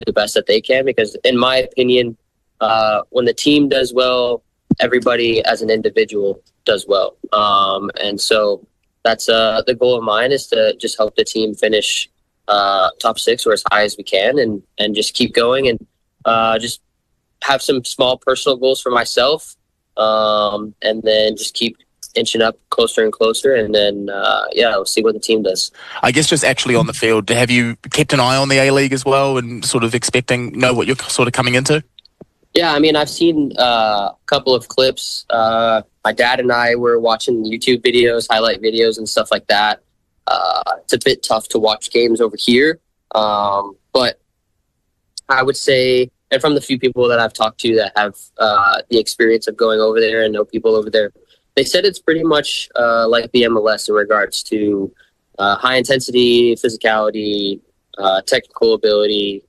the best that they can, because in my opinion, when the team does well, everybody as an individual does well. And so that's the goal of mine, is to just help the team finish top 6 or as high as we can, and just keep going, and just have some small personal goals for myself, and then just keep inching up closer and closer, and then we'll see what the team does. I guess just actually on the field, have you kept an eye on the A-League as well, and sort of know what you're sort of coming into? Yeah, I mean, I've seen a couple of clips. My dad and I were watching YouTube videos, highlight videos, and stuff like that. It's a bit tough to watch games over here, but I would say, and from the few people that I've talked to that have the experience of going over there and know people over there, they said it's pretty much like the MLS in regards to high intensity, physicality, technical ability.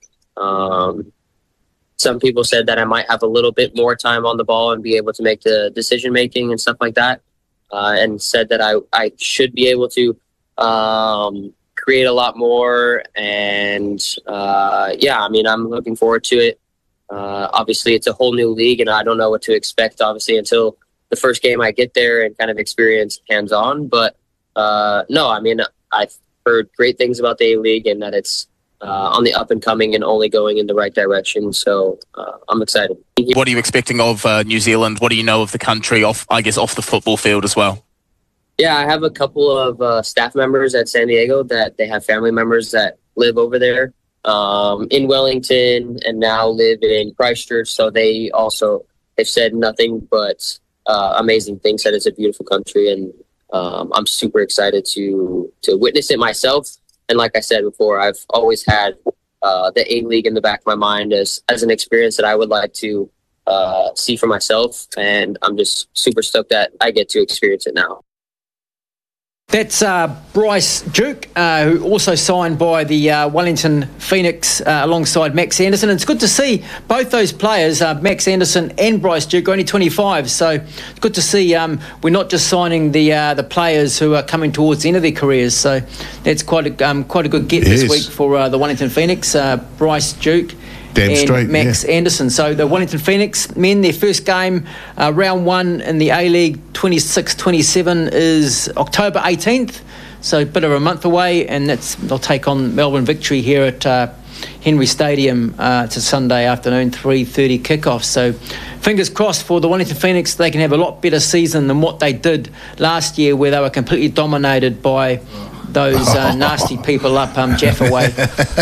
Some people said that I might have a little bit more time on the ball and be able to make the decision making and stuff like that, and said that I should be able to create a lot more. And I mean, I'm looking forward to it. Obviously, it's a whole new league, and I don't know what to expect, obviously, until the first game I get there and kind of experience hands-on. But no, I mean, I've heard great things about the A-League, and that it's on the up and coming and only going in the right direction. So I'm excited. What are you expecting of New Zealand? What do you know of the country, off the football field as well? Yeah, I have a couple of staff members at San Diego that they have family members that live over there in Wellington, and now live in Christchurch. So they've said nothing but amazing things, that it's a beautiful country, and I'm super excited to witness it myself. And like I said before, I've always had the A-League in the back of my mind as an experience that I would like to see for myself, and I'm just super stoked that I get to experience it now. That's Bryce Duke, who also signed by the Wellington Phoenix alongside Max Anderson. And it's good to see both those players, Max Anderson and Bryce Duke, are only 25. So it's good to see we're not just signing the players who are coming towards the end of their careers. So that's quite a good get this week for the Wellington Phoenix, Bryce Duke. Max Anderson. So the Wellington Phoenix men, their first game, round 1 in the A-League 26-27 is October 18th. So a bit of a month away, and they'll take on Melbourne Victory here at Henry Stadium. It's a Sunday afternoon, 3:30 kickoff. So fingers crossed for the Wellington Phoenix. They can have a lot better season than what they did last year, where they were completely dominated by those nasty people up Jaffa way.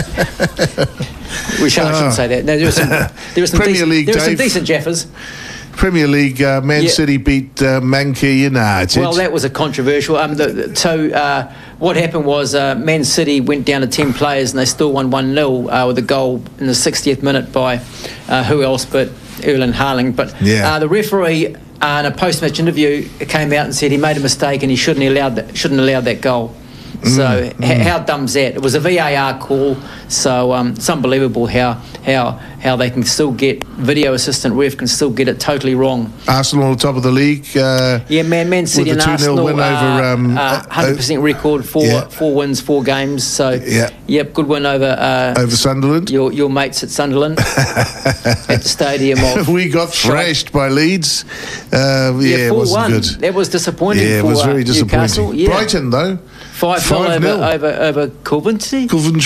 I shouldn't say that. No, there were some decent Jaffas. Premier League, Man City beat Mankey United. Well, that was a controversial. What happened was Man City went down to 10 players and they still won 1-0 with a goal in the 60th minute by who else but Erling Haaland. But the referee, in a post-match interview, came out and said he made a mistake and he shouldn't have allowed that goal. So how dumb's that? It was a VAR call, so it's unbelievable how they can still get video assistant ref can still get it totally wrong. Arsenal on the top of the league. Man City and Arsenal win over 100% record, four wins, 4 games. So good win over Sunderland. Your mates at Sunderland at the stadium. We got thrashed by Leeds. It wasn't good. That was disappointing. Yeah, it was very disappointing. Newcastle. Brighton though. 5-0 over Coventry.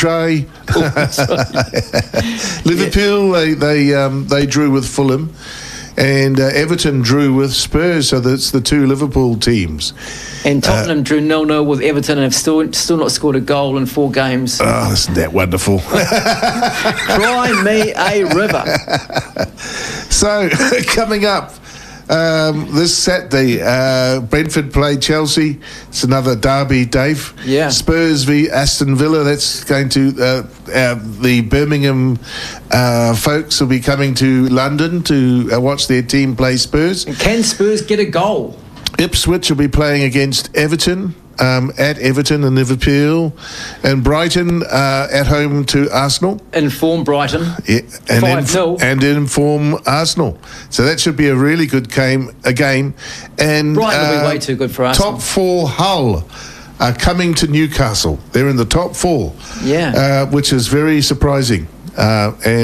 Liverpool, they drew with Fulham, and Everton drew with Spurs. So that's the 2 Liverpool teams. And Tottenham drew 0-0 with Everton and have still not scored a goal in 4 games. Oh, isn't that wonderful? Cry me a river. So coming up this Saturday, Brentford play Chelsea. It's another derby, Dave. Yeah. Spurs v Aston Villa. That's going to the Birmingham folks will be coming to London to watch their team play Spurs. And can Spurs get a goal? Ipswich will be playing against Everton. At Everton and Liverpool, and Brighton at home to Arsenal. Inform Brighton. Yeah, and inform Arsenal. So that should be a really good game. And Brighton will be way too good for Arsenal. Top 4 Hull are coming to Newcastle. They're in the top 4. Yeah. Which is very surprising. and